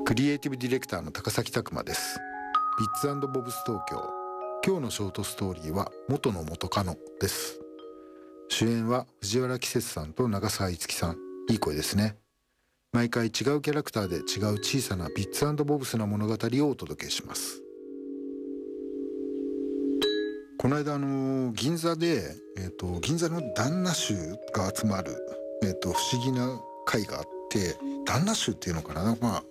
クリエイティブディレクターの高崎拓磨です。ビッツ&ボブス東京。今日のショートストーリーは元の元カノです。主演は藤原季節さんと長澤いつきさん。いい声ですね。毎回違うキャラクターで違う小さなビッツ&ボブスな物語をお届けします。この間銀座で、銀座の旦那衆が集まる、不思議な会があって、旦那衆っていうのかな、老舗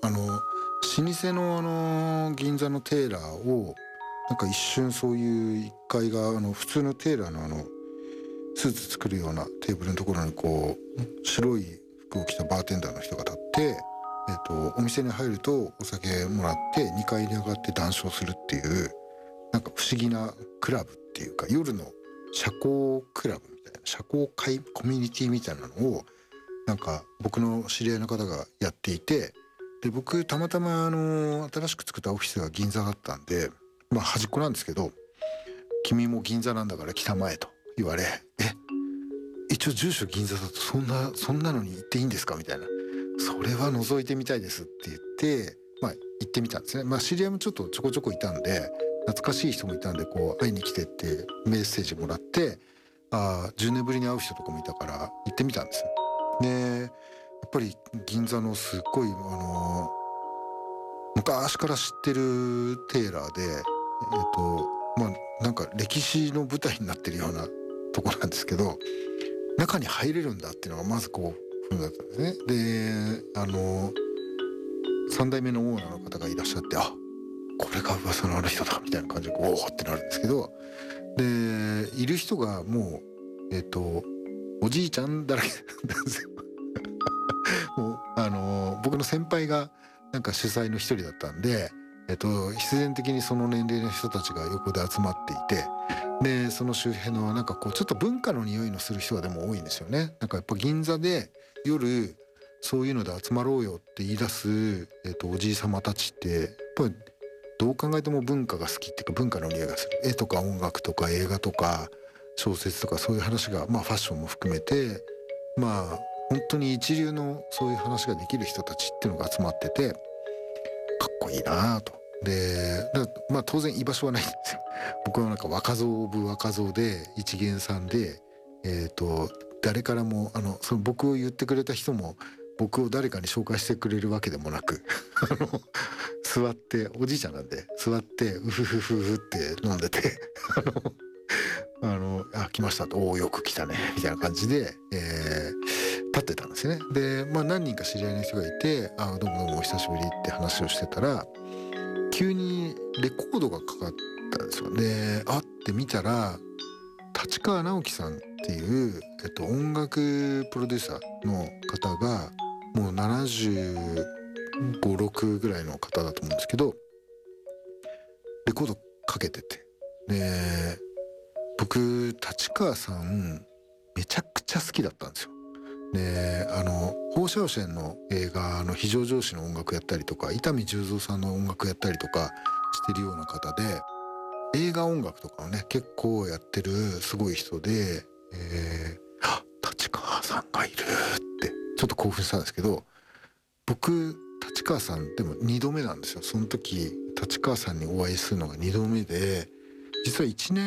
の銀座のテーラーをなんか一瞬そういう一階が普通のテーラーのスーツ作るようなテーブルのところにこう白い服を着たバーテンダーの人が立って、お店に入るとお酒もらって2階に上がって談笑するっていうなんか不思議なクラブっていうか夜の社交クラブみたいな社交会コミュニティみたいなのをなんか僕の知り合いの方がやっていて、で僕たまたま新しく作ったオフィスが銀座だったんで、まあ端っこなんですけど、君も銀座なんだから来たまえと言われ、一応住所銀座だとそんなのに行っていいんですかみたいな、それは覗いてみたいですって言ってまあ行ってみたんですね。まあ知り合いもちょこちょこいたんで懐かしい人もいたんでこう会いに来てってメッセージもらって、10年ぶりに会う人とかもいたから行ってみたんですよ。でやっぱり銀座のすっごい昔から知ってるテーラーでまあなんか歴史の舞台になってるようなところなんですけど、中に入れるんだっていうのがまずこうだったんですね。で3代目のオーナーの方がいらっしゃって、これが噂のあの人だみたいな感じでおーってなるんですけど、でいる人がもうおじいちゃんだらけなんですよ。もう僕の先輩がなんか主催の一人だったんで、必然的にその年齢の人たちが横で集まっていて、でその周辺のなんかこうちょっと文化の匂いのする人がでも多いんですよね。なんかやっぱ銀座で夜そういうので集まろうよって言い出す、おじいさまたちってやっぱりどう考えても文化が好きっていうか文化の匂いがする。絵とか音楽とか映画とか小説とかそういう話がまあファッションも含めてまあ本当に一流のそういう話ができる人たちっていうのが集まっててかっこいいなと。でまあ当然居場所はないんですよ。僕はなんか若造オブ若造で一元さんで誰からもその僕を言ってくれた人も僕を誰かに紹介してくれるわけでもなく座っておじいちゃんなんで座ってうふふふふって飲んでて来ましたと、おおよく来たねみたいな感じで、立ってたんですね。でまあ何人か知り合いの人がいてどうもどうもお久しぶりって話をしてたら急にレコードがかかったんですよ。で会ってみたら立川直樹さんっていう、音楽プロデューサーの方がもう75、6ぐらいの方だと思うんですけどレコードかけてて、で僕立川さんめちゃくちゃ好きだったんですよ。で放射線の映画の非常上司の音楽やったりとか伊丹十三さんの音楽やったりとかしてるような方で映画音楽とかをね結構やってるすごい人で、立川さんがいるってちょっと興奮したんですけど、僕立川さんでも2度目なんですよ。その時立川さんにお会いするのが2度目で実は1年